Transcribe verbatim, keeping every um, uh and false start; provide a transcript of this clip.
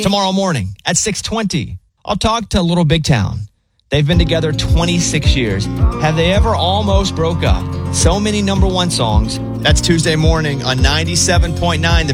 Tomorrow morning at six twenty, I'll talk to Little Big Town. They've been together twenty-six years. Have they ever almost broke up? So many number one songs. That's Tuesday morning on ninety-seven point nine The